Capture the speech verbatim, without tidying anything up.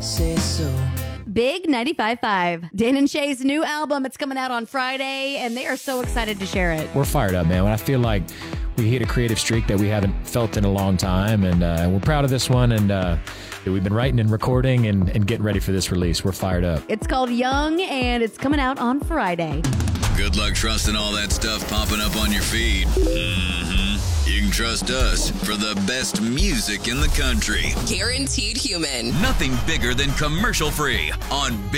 say so. Big ninety-five point five. Dan and Shay's new album. It's coming out on Friday, and they are so excited to share it. We're fired up, man. I feel like we hit a creative streak that we haven't felt in a long time, and uh, we're proud of this one, and uh, we've been writing and recording and, and getting ready for this release. We're fired up. It's called Young, and it's coming out on Friday. Good luck trusting all that stuff popping up on your feed. Mm-hmm. You can trust us for the best music in the country. Guaranteed Human. Nothing bigger than commercial free on